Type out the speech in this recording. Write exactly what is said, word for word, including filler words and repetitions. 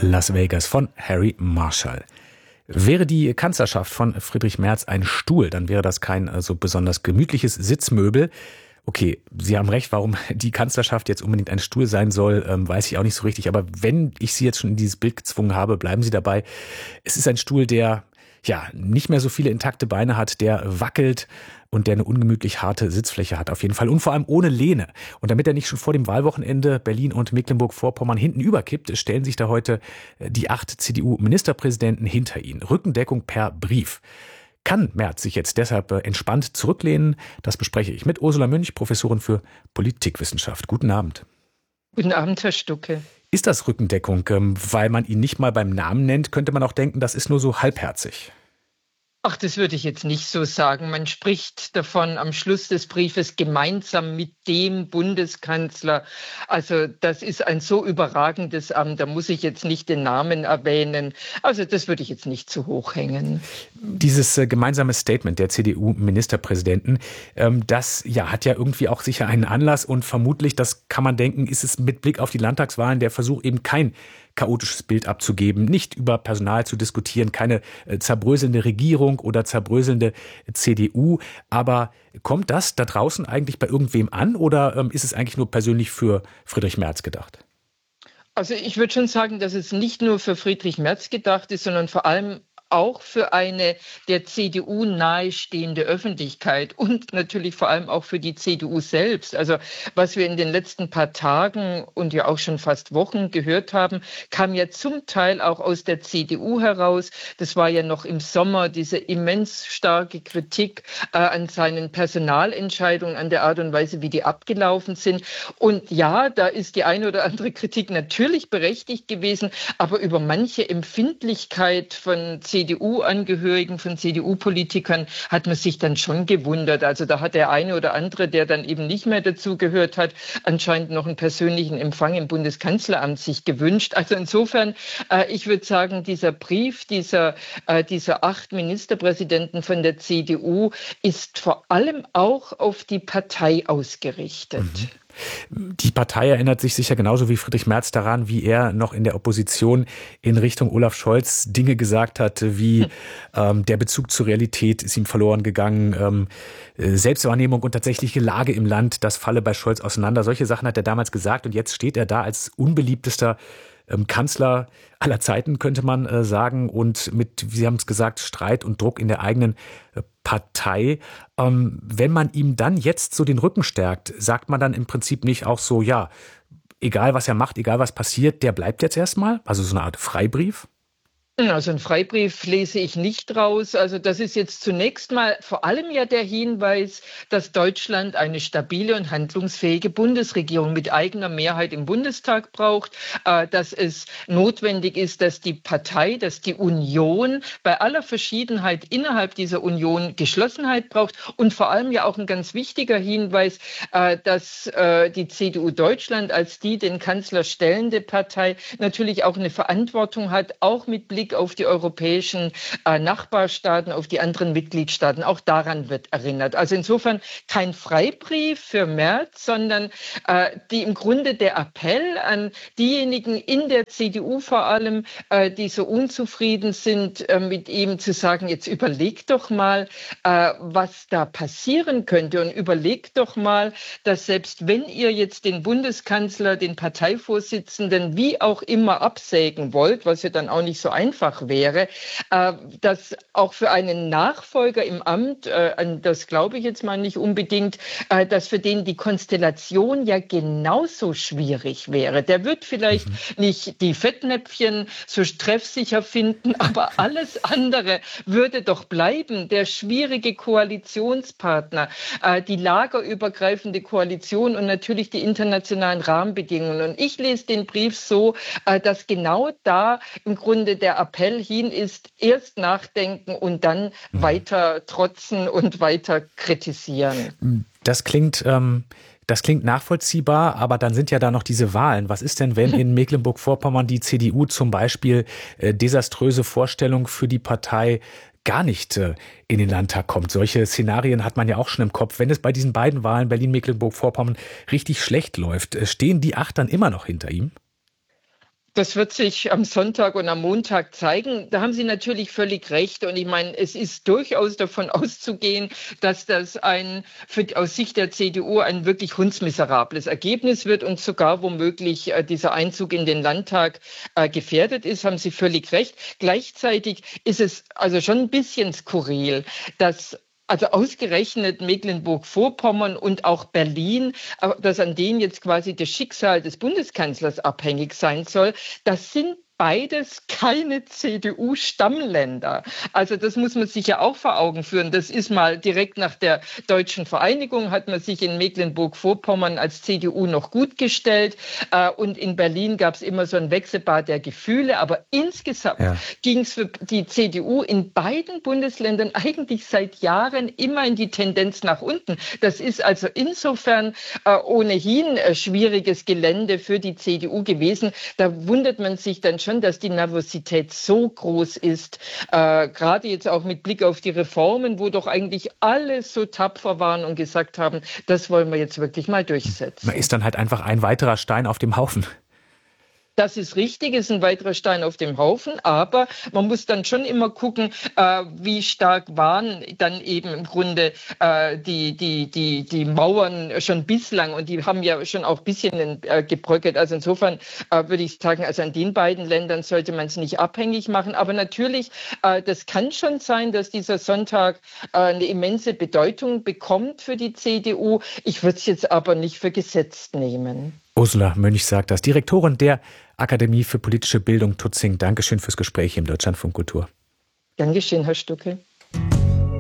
Las Vegas von Harry Marshall. Wäre die Kanzlerschaft von Friedrich Merz ein Stuhl, dann wäre das kein so besonders gemütliches Sitzmöbel. Okay, Sie haben recht, warum die Kanzlerschaft jetzt unbedingt ein Stuhl sein soll, ähm, weiß ich auch nicht so richtig. Aber wenn ich Sie jetzt schon in dieses Bild gezwungen habe, bleiben Sie dabei. Es ist ein Stuhl, der ja nicht mehr so viele intakte Beine hat, der wackelt und der eine ungemütlich harte Sitzfläche hat auf jeden Fall. Und vor allem ohne Lehne. Und damit er nicht schon vor dem Wahlwochenende Berlin und Mecklenburg-Vorpommern hinten überkippt, stellen sich da heute die acht C D U-Ministerpräsidenten hinter ihn. Rückendeckung per Brief. Kann Merz sich jetzt deshalb entspannt zurücklehnen? Das bespreche ich mit Ursula Münch, Professorin für Politikwissenschaft. Guten Abend. Guten Abend, Herr Stucke. Ist das Rückendeckung? Weil man ihn nicht mal beim Namen nennt, könnte man auch denken, das ist nur so halbherzig. Ach, das würde ich jetzt nicht so sagen. Man spricht davon am Schluss des Briefes gemeinsam mit dem Bundeskanzler. Also das ist ein so überragendes Amt, da muss ich jetzt nicht den Namen erwähnen. Also das würde ich jetzt nicht zu hoch hängen. Dieses äh, gemeinsame Statement der C D U-Ministerpräsidenten, ähm, das ja, hat ja irgendwie auch sicher einen Anlass und vermutlich, das kann man denken, ist es mit Blick auf die Landtagswahlen der Versuch, eben kein chaotisches Bild abzugeben, nicht über Personal zu diskutieren, keine äh, zerbröselnde Regierung oder zerbröselnde C D U. Aber kommt das da draußen eigentlich bei irgendwem an oder ähm, ist es eigentlich nur persönlich für Friedrich Merz gedacht? Also ich würde schon sagen, dass es nicht nur für Friedrich Merz gedacht ist, sondern vor allem auch für eine der C D U nahestehende Öffentlichkeit und natürlich vor allem auch für die C D U selbst. Also was wir in den letzten paar Tagen und ja auch schon fast Wochen gehört haben, kam ja zum Teil auch aus der C D U heraus. Das war ja noch im Sommer diese immens starke Kritik äh, an seinen Personalentscheidungen, an der Art und Weise, wie die abgelaufen sind. Und ja, da ist die eine oder andere Kritik natürlich berechtigt gewesen, aber über manche Empfindlichkeit von C D U-Angehörigen, von C D U-Politikern hat man sich dann schon gewundert. Also da hat der eine oder andere, der dann eben nicht mehr dazugehört hat, anscheinend noch einen persönlichen Empfang im Bundeskanzleramt sich gewünscht. Also insofern, äh, ich würde sagen, dieser Brief dieser, äh, dieser acht Ministerpräsidenten von der C D U ist vor allem auch auf die Partei ausgerichtet. Mhm. Die Partei erinnert sich sicher genauso wie Friedrich Merz daran, wie er noch in der Opposition in Richtung Olaf Scholz Dinge gesagt hat, wie hm. ähm, der Bezug zur Realität ist ihm verloren gegangen, ähm, Selbstwahrnehmung und tatsächliche Lage im Land, das falle bei Scholz auseinander. Solche Sachen hat er damals gesagt und jetzt steht er da als unbeliebtester ähm, Kanzler aller Zeiten, könnte man äh, sagen, und mit, Sie haben es gesagt, Streit und Druck in der eigenen äh, Partei. Ähm, wenn man ihm dann jetzt so den Rücken stärkt, sagt man dann im Prinzip nicht auch so, ja, egal was er macht, egal was passiert, der bleibt jetzt erstmal? Also so eine Art Freibrief? Also einen Freibrief lese ich nicht raus. Also das ist jetzt zunächst mal vor allem ja der Hinweis, dass Deutschland eine stabile und handlungsfähige Bundesregierung mit eigener Mehrheit im Bundestag braucht, dass es notwendig ist, dass die Partei, dass die Union bei aller Verschiedenheit innerhalb dieser Union Geschlossenheit braucht und vor allem ja auch ein ganz wichtiger Hinweis, dass die C D U Deutschland als die den Kanzler stellende Partei natürlich auch eine Verantwortung hat, auch mit Blick auf die europäischen äh, Nachbarstaaten, auf die anderen Mitgliedstaaten. Auch daran wird erinnert. Also insofern kein Freibrief für Merz, sondern äh, die im Grunde der Appell an diejenigen in der C D U vor allem, äh, die so unzufrieden sind, äh, mit ihm zu sagen, jetzt überlegt doch mal, äh, was da passieren könnte und überlegt doch mal, dass selbst wenn ihr jetzt den Bundeskanzler, den Parteivorsitzenden, wie auch immer absägen wollt, was ja dann auch nicht so einfach wäre, äh, dass auch für einen Nachfolger im Amt, äh, das glaube ich jetzt mal nicht unbedingt, äh, dass für den die Konstellation ja genauso schwierig wäre. Der wird vielleicht mhm. nicht die Fettnäpfchen so treffsicher finden, aber alles andere würde doch bleiben. Der schwierige Koalitionspartner, äh, die lagerübergreifende Koalition und natürlich die internationalen Rahmenbedingungen. Und ich lese den Brief so, äh, dass genau da im Grunde der Appell hin ist, erst nachdenken und dann mhm. weiter trotzen und weiter kritisieren. Das klingt, ähm, das klingt nachvollziehbar, aber dann sind ja da noch diese Wahlen. Was ist denn, wenn in Mecklenburg-Vorpommern die C D U zum Beispiel äh, desaströse Vorstellung für die Partei gar nicht äh, in den Landtag kommt? Solche Szenarien hat man ja auch schon im Kopf. Wenn es bei diesen beiden Wahlen Berlin-Mecklenburg-Vorpommern richtig schlecht läuft, äh, stehen die acht dann immer noch hinter ihm? Das wird sich am Sonntag und am Montag zeigen. Da haben Sie natürlich völlig recht. Und ich meine, es ist durchaus davon auszugehen, dass das ein, für, aus Sicht der C D U ein wirklich hundsmiserables Ergebnis wird und sogar womöglich äh, dieser Einzug in den Landtag äh, gefährdet ist. Haben Sie völlig recht. Gleichzeitig ist es also schon ein bisschen skurril, dass also ausgerechnet Mecklenburg-Vorpommern und auch Berlin, dass an denen jetzt quasi das Schicksal des Bundeskanzlers abhängig sein soll, das sind beides keine C D U-Stammländer. Also das muss man sich ja auch vor Augen führen. Das ist mal direkt nach der deutschen Vereinigung, hat man sich in Mecklenburg-Vorpommern als C D U noch gut gestellt. Und in Berlin gab es immer so ein Wechselbad der Gefühle. Aber insgesamt ja. ging es für die C D U in beiden Bundesländern eigentlich seit Jahren immer in die Tendenz nach unten. Das ist also insofern äh, ohnehin äh, schwieriges Gelände für die C D U gewesen. Da wundert man sich dann schon, dass die Nervosität so groß ist, äh, gerade jetzt auch mit Blick auf die Reformen, wo doch eigentlich alle so tapfer waren und gesagt haben, das wollen wir jetzt wirklich mal durchsetzen. Man ist dann halt einfach ein weiterer Stein auf dem Haufen. Das ist richtig, ist ein weiterer Stein auf dem Haufen, aber man muss dann schon immer gucken, äh, wie stark waren dann eben im Grunde äh, die, die, die, die Mauern schon bislang, und die haben ja schon auch ein bisschen äh, gebröckelt. Also insofern äh, würde ich sagen, also an den beiden Ländern sollte man es nicht abhängig machen. Aber natürlich, äh, das kann schon sein, dass dieser Sonntag äh, eine immense Bedeutung bekommt für die C D U. Ich würde es jetzt aber nicht für gesetzt nehmen. Ursula Mönch sagt das, Direktorin der Akademie für politische Bildung Tutzing. Dankeschön fürs Gespräch im Deutschlandfunk Kultur. Gern geschehen, Herr Stucke.